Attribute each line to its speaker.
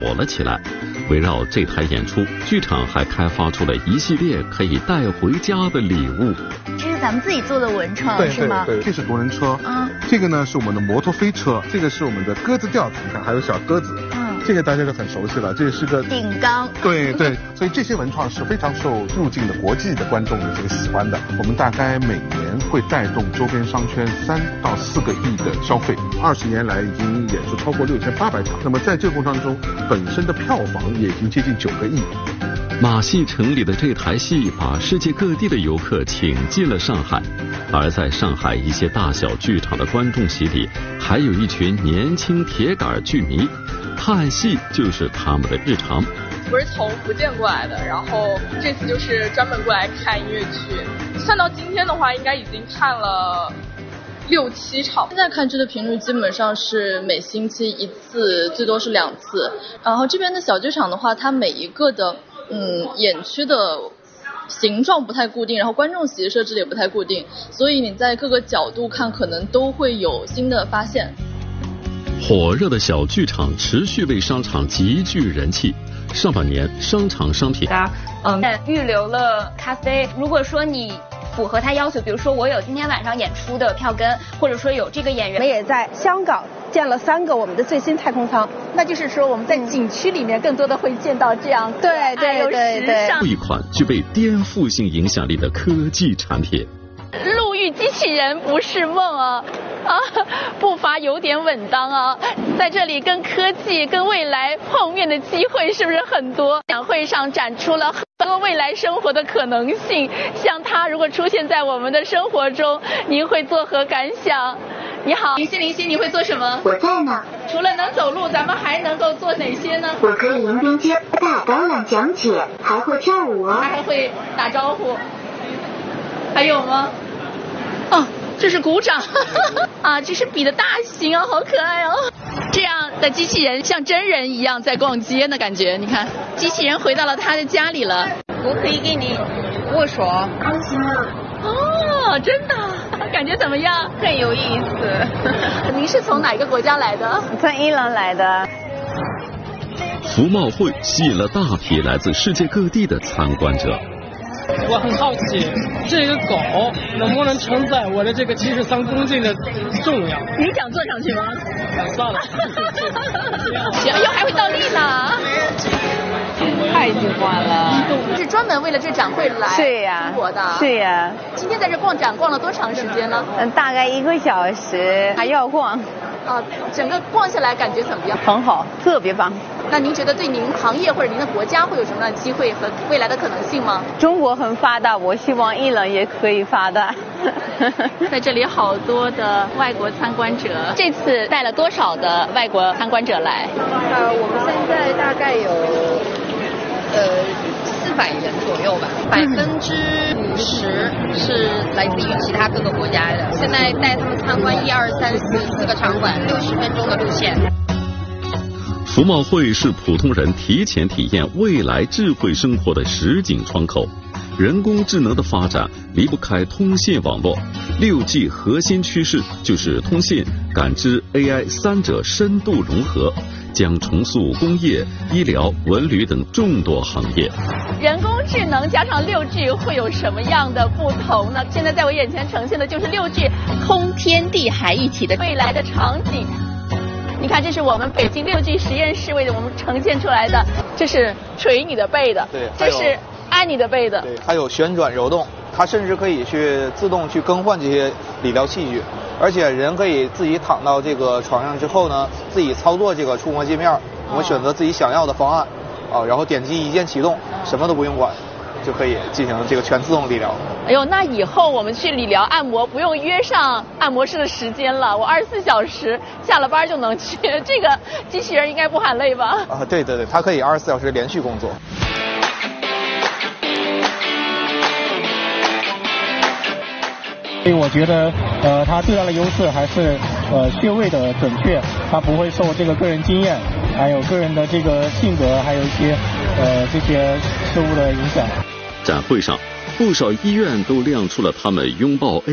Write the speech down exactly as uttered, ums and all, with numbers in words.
Speaker 1: 火了起来。围绕这台演出，剧场还开发出了一系列可以带回家的礼物。
Speaker 2: 这是咱们自己做的文创，
Speaker 3: 对
Speaker 2: 是吗？
Speaker 3: 对对，这是独轮车。
Speaker 2: 嗯，
Speaker 3: 这个呢是我们的摩托飞车，这个是我们的鸽子吊，你看还有小鸽子。嗯，这个大家就很熟悉了，这个是个
Speaker 2: 顶缸。
Speaker 3: 对对，所以这些文创是非常受入境的国际的观众的这个喜欢的。我们大概每年会带动周边商圈三到四个亿的消费，二十年来已经演出超过六千八百场。那么在这个过程当中，本身的票房也已经接近九个亿。
Speaker 1: 马戏城里的这台戏把世界各地的游客请进了上海，而在上海一些大小剧场的观众席里，还有一群年轻铁杆剧迷，看戏就是他们的日常。
Speaker 4: 我是从福建过来的，然后这次就是专门过来看音乐剧。算到今天的话，应该已经看了六七场。现在看剧的频率基本上是每星期一次，最多是两次。然后这边的小剧场的话，它每一个的嗯演区的形状不太固定，然后观众席的设置也不太固定，所以你在各个角度看可能都会有新的发现。
Speaker 1: 火热的小剧场持续为商场极具人气。上半年商场商品
Speaker 5: 嗯预留了咖啡，如果说你符合他要求，比如说我有今天晚上演出的票根，或者说有这个演员。
Speaker 6: 我们也在香港建了三个我们的最新太空舱，那就是说我们在景区里面更多的会见到这样对对对对
Speaker 1: 又一款具备颠覆性影响力的科技产品。
Speaker 5: 陆域机器人不是梦啊啊，步伐有点稳当啊，在这里跟科技跟未来碰面的机会是不是很多？展会上展出了很多未来生活的可能性，像它如果出现在我们的生活中，您会作何感想？你好，林夕，林夕，你会做什么？
Speaker 7: 我在呢。
Speaker 5: 除了能走路，咱们还能够做哪些呢？
Speaker 7: 我可以迎宾接大导览讲解，还会跳舞哦。
Speaker 5: 还会打招呼。还有吗？哦，这是鼓掌啊，这是笔的大型啊，好可爱哦。这样的机器人像真人一样在逛街的感觉，你看，机器人回到了他的家里了。我可以给你握手。
Speaker 7: 安心了。
Speaker 5: 哦，真的，感觉怎么样？很有意思。您是从哪个国家来的？
Speaker 6: 从伊朗来的。
Speaker 1: 服贸会吸引了大批来自世界各地的参观者。
Speaker 8: 我很好奇，这个狗能不能承载我的这个七十三公斤的重量？
Speaker 5: 你想坐上去吗？
Speaker 8: 算了，
Speaker 5: 行，又还会倒立呢。
Speaker 6: 太喜欢了，
Speaker 5: 是专门为了这展会来中国的。
Speaker 6: 是呀。
Speaker 5: 今天在这逛展逛了多长时间呢？
Speaker 6: 嗯，大概一个小时，还要逛。
Speaker 5: 啊，整个逛下来感觉怎么样？
Speaker 6: 很好，特别棒。
Speaker 5: 那您觉得对您行业或者您的国家会有什么样的机会和未来的可能性吗？
Speaker 6: 中国很发达，我希望伊朗也可以发达。
Speaker 5: 在这里好多的外国参观者，这次带了多少的外国参观者来？
Speaker 6: 呃，我们现在大概有呃四百人左右吧，百分之五十是来自于其他各个国家的。现在带他们参观一二三四四个场馆，六十分钟的路线。
Speaker 1: 服贸会是普通人提前体验未来智慧生活的实景窗口。人工智能的发展离不开通信网络， 六 G 核心趋势就是通信、感知、A I 三者深度融合，将重塑工业、医疗、文旅等众多行业。
Speaker 5: 人工智能加上 六 G 会有什么样的不同呢？现在在我眼前呈现的就是 六 G 通天地海一体的未来的场景。你看，这是我们北京 六 G 实验室为我们呈现出来的，这是捶你的背的，
Speaker 9: 对，
Speaker 5: 这是按你的背的，
Speaker 9: 对，还有旋转揉动，它甚至可以去自动去更换这些理疗器具，而且人可以自己躺到这个床上之后呢，自己操作这个触摸界面，我们选择自己想要的方案，啊，然后点击一键启动，什么都不用管，就可以进行这个全自动理疗。
Speaker 5: 哎呦，那以后我们去理疗按摩不用约上按摩师的时间了，我二十四小时下了班就能去，这个机器人应该不喊累吧？
Speaker 9: 啊，对对对，它可以二十四小时连续工作。
Speaker 8: 所以我觉得，呃，它最大的优势还是呃穴位的准确，它不会受这个个人经验，还有个人的这个性格，还有一些呃这些事物的影响。
Speaker 1: 展会上，不少医院都亮出了他们拥抱